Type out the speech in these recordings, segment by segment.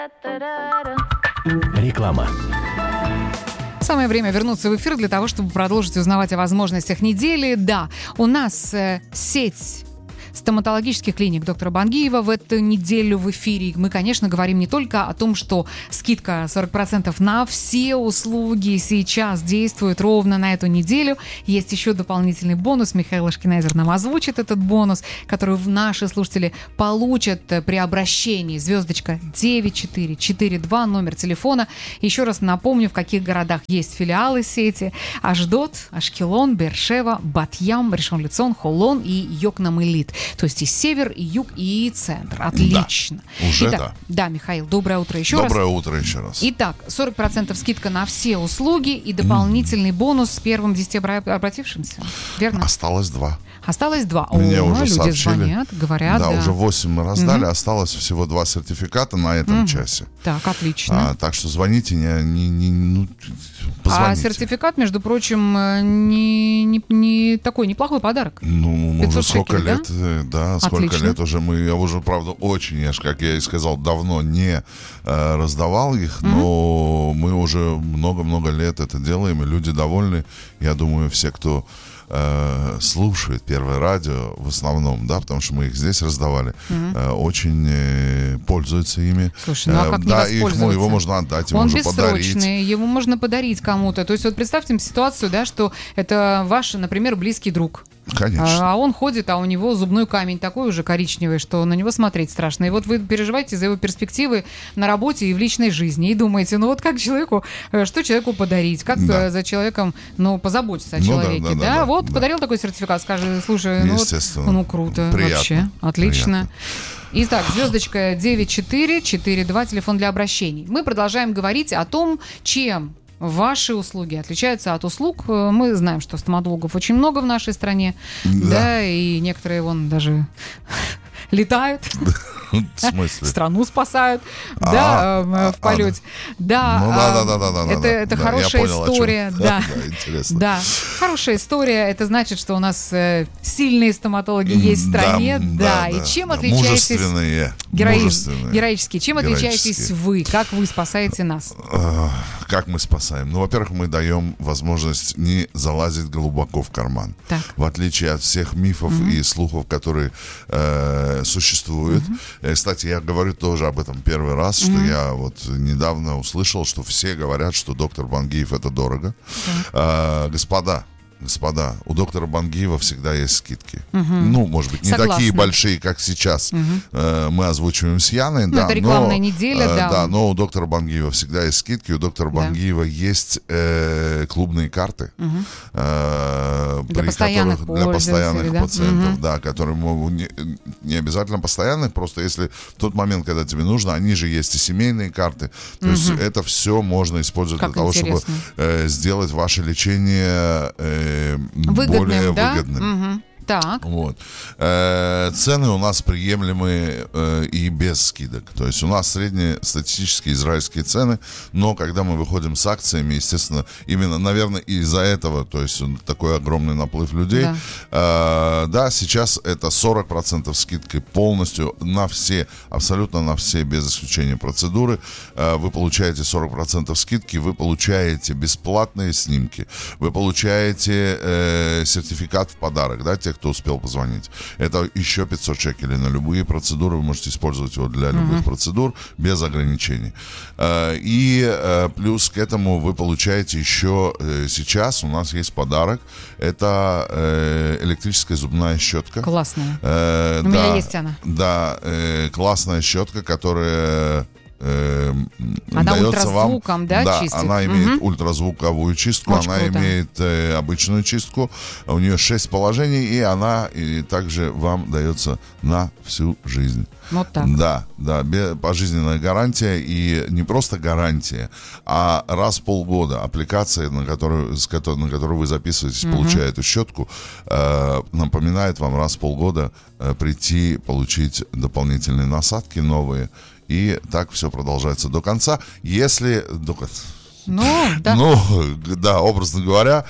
Реклама. Самое время вернуться в эфир для того, чтобы продолжить узнавать о возможностях недели. Да, у нас сеть стоматологических клиник доктора Бангиева в эту неделю в эфире. Мы, конечно, говорим не только о том, что скидка 40% на все услуги сейчас действует ровно на эту неделю. Есть еще дополнительный бонус. Михаил Ашкеназер нам озвучит этот бонус, который наши слушатели получат при обращении. Звездочка 9442, номер телефона. Еще раз напомню, в каких городах есть филиалы сети. Ашдод, Ашкелон, Бершева, Батьям, Ришон Ле-Цион, Холон и Йокнам-Илит. То есть и север, и юг, и центр. Отлично. Да, уже Итак, да. Да, Михаил, доброе утро еще раз. Доброе утро еще раз. Итак, 40% скидка на все услуги и дополнительный бонус с первым 10 обратившимся. Верно? Осталось 2. Осталось 2. Мне уже люди сообщили. звонят, говорят. Да, уже 8 мы раздали. Осталось всего 2 сертификата на этом часе. Так, отлично. Так что звоните, позвоните. А сертификат, между прочим, не такой неплохой подарок. Мы уже сколько шекелей, лет, да, сколько Отлично. лет уже я уже, правда, очень, как я и сказал, давно не раздавал их, но мы уже много-много лет это делаем, и люди довольны. Я думаю, все, кто слушает Первое радио в основном, да, потому что мы их здесь раздавали, очень пользуются ими. Слушай, ну а как не воспользоваться? Его можно отдать, его Он можно бессрочный, подарить. его можно подарить кому-то. То есть вот представьте ситуацию, да, что это ваш, например, близкий друг. Конечно. А он ходит, а у него зубной камень такой уже коричневый, что на него смотреть страшно. И вот вы переживаете за его перспективы на работе и в личной жизни. И думаете, как человеку, что человеку подарить? Как за человеком, позаботиться о человеке. Да, подарил такой сертификат, скажи, слушай, круто, приятно, вообще, отлично. Приятно. Итак, звездочка 9442, телефон для обращений. Мы продолжаем говорить о том, чем ваши услуги отличаются от услуг. Мы знаем, что стоматологов очень много в нашей стране. Да, и некоторые даже летают. В смысле? Страну спасают, в полете. Да, это хорошая история. Да, интересно. Да, хорошая история. Это значит, что у нас сильные стоматологи есть в стране. Да, и чем отличаетесь? Мужественные. Героические. Чем отличаетесь вы? Как вы спасаете нас? Как мы спасаем? Во-первых, мы даем возможность не залазить глубоко в карман. Так. В отличие от всех мифов и слухов, которые существуют. Кстати, я говорю тоже об этом первый раз, что я недавно услышал, что все говорят, что доктор Бангиев это дорого. Господа, у доктора Бангиева всегда есть скидки. Может быть, не такие большие, как сейчас мы озвучиваем с Яной. Да, это рекламная неделя, да. Но у доктора Бангиева всегда есть скидки. У доктора Бангиева есть клубные карты для постоянных пациентов, да, которые могут не обязательно постоянных, просто если в тот момент, когда тебе нужно, они же есть и семейные карты. То есть это все можно использовать для того, чтобы сделать ваше лечение более выгодным. Так. Цены у нас приемлемые и без скидок. То есть у нас среднестатистические израильские цены, но когда мы выходим с акциями, естественно, именно, наверное, из-за этого, то есть такой огромный наплыв людей, сейчас это 40% скидкой полностью на все, абсолютно на все, без исключения процедуры. Вы получаете 40% скидки, вы получаете бесплатные снимки, вы получаете сертификат в подарок, да, те, кто успел позвонить. Это еще 500 шекелей на любые процедуры. Вы можете использовать его для любых процедур без ограничений. И плюс к этому вы получаете еще сейчас у нас есть подарок. Это электрическая зубная щетка. Классная. У меня есть она. Да, классная щетка, которая она ультразвуком, чистит? Она имеет ультразвуковую чистку, очень она круто. имеет обычную чистку. У нее 6 положений, и она также вам дается на всю жизнь. Вот так. Да, пожизненная гарантия, и не просто гарантия, а раз в полгода аппликация, на которую вы записываетесь, получая эту щетку, напоминает вам раз в полгода прийти, получить дополнительные насадки новые. И так все продолжается до конца. Ну, да. Ну, да, образно говоря.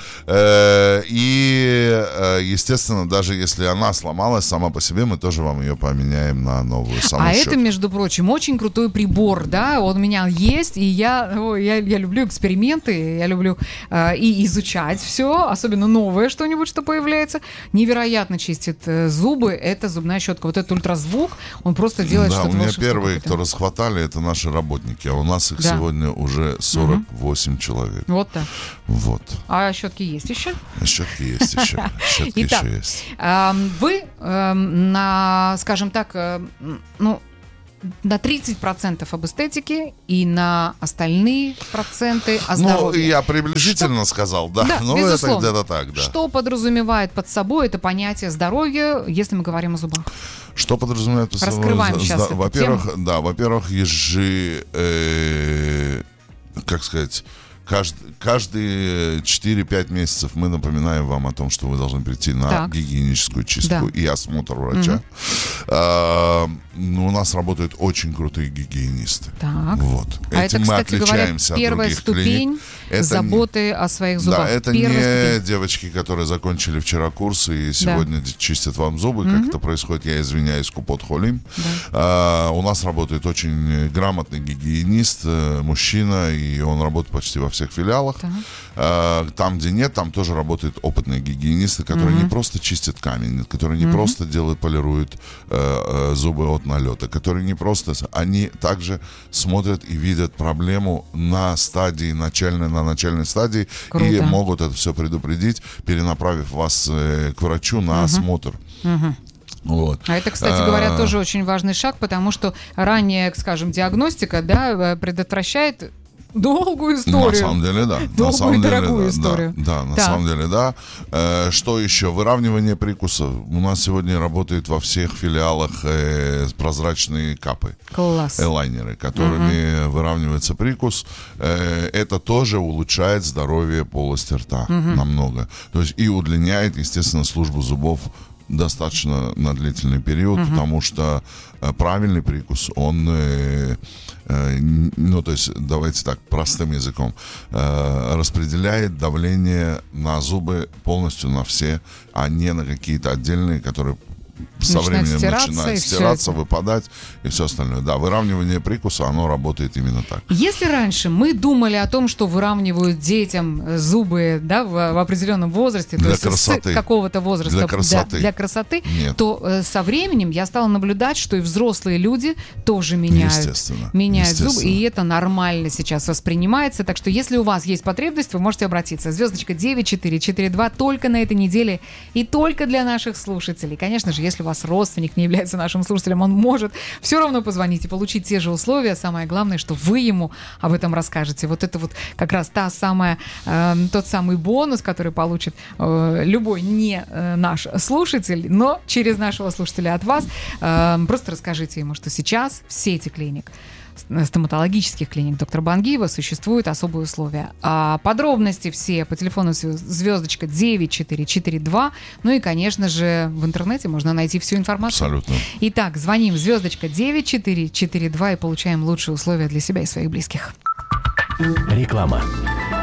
И, естественно, даже если она сломалась сама по себе, мы тоже вам ее поменяем на новую саму А щетку. это, между прочим, очень крутой прибор, да, он у меня есть, и я люблю эксперименты, я люблю и изучать все, особенно новое что-нибудь, что появляется. Невероятно чистит зубы, это зубная щетка. Вот этот ультразвук, он просто делает Да, что-то у меня волшебство первые, какое-то. кто расхватали, это наши работники, а у нас их Да. сегодня уже 48 человек. Вот так. Вот. А щетки есть еще? Щетки есть еще. Щетки Итак, еще есть. Вы на, скажем так, на 30% об эстетике и на остальные проценты о Ну, здоровье. я приблизительно сказал, да. Да, Ну, это безусловно. где-то так, да. Что подразумевает под собой это понятие здоровья, если мы говорим о зубах? Что подразумевает под собой? Раскрываем сейчас эту Во-первых, тему. да, во-первых, как сказать, каждые 4-5 месяцев мы напоминаем вам о том, что вы должны прийти на Так. гигиеническую чистку Да. и осмотр врача. У нас работают очень крутые гигиенисты. Так. Вот. А это, Этим мы кстати говоря, отличаемся от первая других ступень клиник. Это заботы о своих зубах. Да, это Первая не ступень. девочки, которые закончили вчера курсы и сегодня чистят вам зубы, как это происходит, я извиняюсь, Купот-Холим. У нас работает очень грамотный гигиенист, мужчина, и он работает почти во всех филиалах. Там, где нет, там тоже работают опытные гигиенисты, которые не просто чистят камень, которые не просто полируют зубы от налета, которые не просто... Они также смотрят и видят проблему на стадии на начальной стадии. Круто. И могут это все предупредить, перенаправив вас к врачу на осмотр. Вот. А это, кстати говоря, тоже очень важный шаг, потому что ранняя, скажем, диагностика, да, предотвращает долгую историю. На самом деле, да. Долгую на самом и деле, дорогую да, историю. Да, на Так. самом деле, да. Что еще? Выравнивание прикуса. У нас сегодня работает во всех филиалах прозрачные капы. Класс. Элайнеры, которыми выравнивается прикус. Это тоже улучшает здоровье полости рта намного. То есть и удлиняет, естественно, службу зубов достаточно на длительный период, потому что правильный прикус, он, то есть, давайте так, простым языком, распределяет давление на зубы полностью на все, а не на какие-то отдельные, которые со Начинает временем стираться, и начинает всё стираться, это. выпадать и все остальное. Да, выравнивание прикуса, оно работает именно так. Если раньше мы думали о том, что выравнивают детям зубы, да, в определенном возрасте, то Для есть красоты. с какого-то возраста, Для красоты. для красоты, Нет. то со временем я стала наблюдать, что и взрослые люди тоже меняют Естественно. зубы, и это нормально сейчас воспринимается. Так что если у вас есть потребность, вы можете обратиться. Звездочка 9442 только на этой неделе и только для наших слушателей. Конечно же, если у вас родственник не является нашим слушателем, он может все равно позвонить и получить те же условия. Самое главное, что вы ему об этом расскажете. Вот это вот как раз тот самый бонус, который получит любой не наш слушатель, но через нашего слушателя от вас. Просто расскажите ему, что сейчас в сети клиник, стоматологических клиник доктора Бангиева существуют особые условия. А подробности все по телефону звездочка 9442. Ну и, конечно же, в интернете можно найти всю информацию. Абсолютно. Итак, звоним звездочка 9442 и получаем лучшие условия для себя и своих близких. Реклама.